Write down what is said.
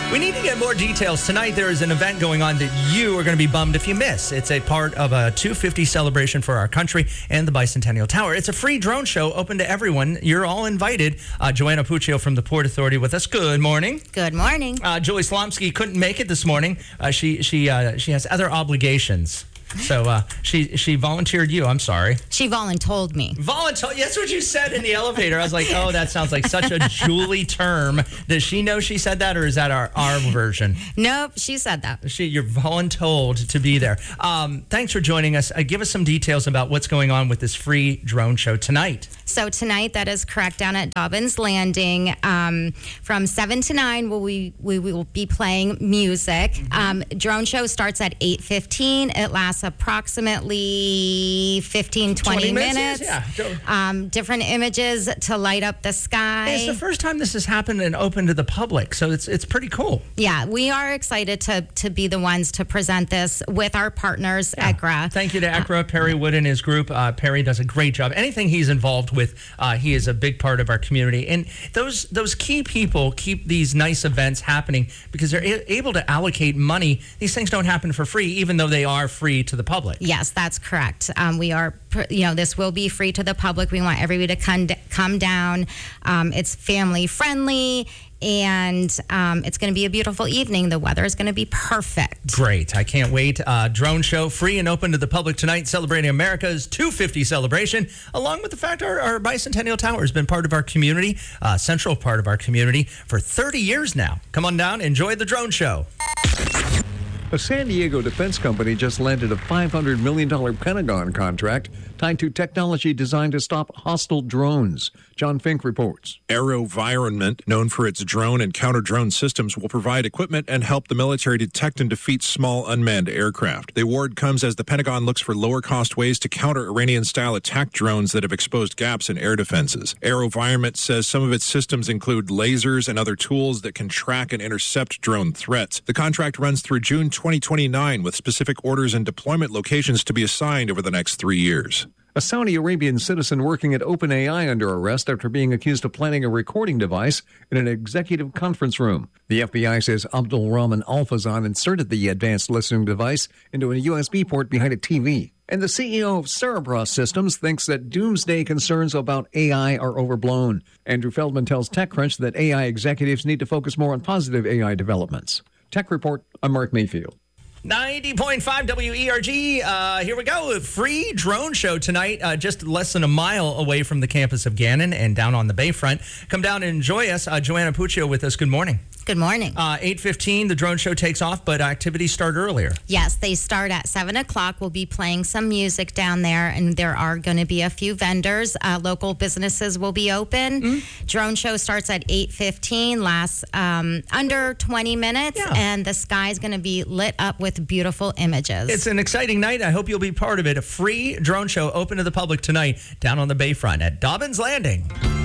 We need to get more details. Tonight, there is an event going on that you are going to be bummed if you miss. It's a part of a 250 celebration for our country and the Bicentennial Tower. It's a free drone show open to everyone. You're all invited. Joanna Puccio from the Port Authority with us. Good morning. Good morning. Julie Slomsky couldn't make it this morning. She has other obligations. So she volunteered you. I'm sorry. She voluntold me. That's what you said in the elevator. I was like, oh, that sounds like such a Julie term. Does she know she said that, or is that our version? Nope, she said that. You're voluntold to be there. Thanks for joining us. Give us some details about what's going on with this free drone show tonight. So tonight, that is correct, down at Dobbins Landing. From 7 to 9, we will be playing music. Drone show starts at 8:15. It lasts approximately 15-20 minutes. Yeah. Different images to light up the sky. It's the first time this has happened and open to the public, so it's pretty cool. Yeah, we are excited to be the ones to present this with our partners, ECRA. Thank you to ECRA, Perry Wood and his group. Perry does a great job. Anything he's involved with, he is a big part of our community. And those key people keep these nice events happening because they're able to allocate money. These things don't happen for free, even though they are free to the public. Yes, that's correct. We are, this will be free to the public. We want everybody to come down. It's family friendly. And it's going to be a beautiful evening. The weather is going to be perfect. Great. I can't wait. Drone show, free and open to the public tonight, celebrating America's 250 celebration, along with the fact our Bicentennial Tower has been part of our community, central part of our community for 30 years now. Come on down, enjoy the drone show. A San Diego defense company just landed a $500 million Pentagon contract tied to technology designed to stop hostile drones. John Fink reports. AeroVironment, known for its drone and counter-drone systems, will provide equipment and help the military detect and defeat small unmanned aircraft. The award comes as the Pentagon looks for lower-cost ways to counter Iranian-style attack drones that have exposed gaps in air defenses. AeroVironment says some of its systems include lasers and other tools that can track and intercept drone threats. The contract runs through June 2029, with specific orders and deployment locations to be assigned over the next 3 years. A Saudi Arabian citizen working at OpenAI under arrest after being accused of planting a recording device in an executive conference room. The FBI says Abdul Rahman Al-Fazan inserted the advanced listening device into a USB port behind a TV. And the CEO of Cerebras Systems thinks that doomsday concerns about AI are overblown. Andrew Feldman tells TechCrunch that AI executives need to focus more on positive AI developments. Tech Report, I'm Mark Mayfield. 90.5 WERG. Here we go. Free drone show tonight, just less than a mile away from the campus of Gannon and down on the Bayfront. Come down and enjoy us. Joanna Puccio with us. Good morning. Good morning. 8:15, the drone show takes off, but activities start earlier. Yes, they start at 7 o'clock. We'll be playing some music down there, and there are going to be a few vendors. Local businesses will be open. Drone show starts at 8:15, lasts under 20 minutes, and the sky is going to be lit up with beautiful images. It's an exciting night. I hope you'll be part of it. A free drone show open to the public tonight down on the Bayfront at Dobbins Landing.